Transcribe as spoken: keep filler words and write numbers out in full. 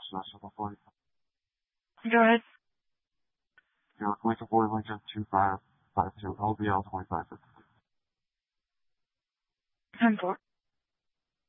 uh, shuttle flight. Go ahead. You're going to board Lincoln two five five two, L B L twenty-five fifty. ten four.